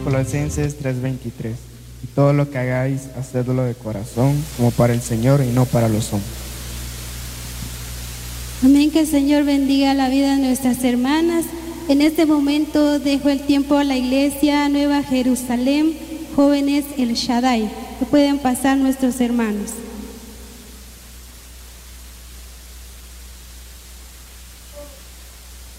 Colosenses 3:23. Y todo lo que hagáis, hacedlo de corazón, como para el Señor y no para los hombres. Amén, que el Señor bendiga la vida de nuestras hermanas. En este momento dejo el tiempo a la Iglesia Nueva Jerusalén, Jóvenes El Shaddai, que pueden pasar nuestros hermanos.